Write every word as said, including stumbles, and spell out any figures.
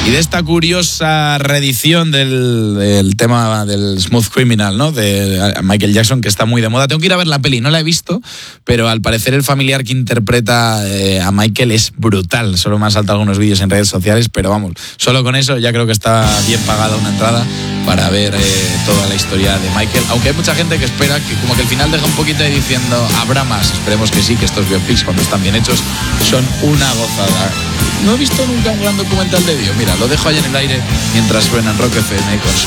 y de esta curiosa reedición del, del tema del Smooth Criminal, ¿no? De Michael Jackson, que está muy de moda. Tengo que ir a ver la peli, no la he visto, pero al parecer el familiar que interpreta eh, a Michael es brutal. Solo me han saltado algunos vídeos en redes sociales, pero vamos, solo con eso ya creo que está bien pagada una entrada para ver eh, toda la historia de Michael, aunque hay mucha gente que espera que como que el final deja un poquito ahí diciendo habrá más. Esperemos que sí, que estos biopics cuando están bien hechos son una gozada. No he visto nunca un gran documental de Dio. Mira, lo dejo ahí en el aire mientras suena en Rock F M con su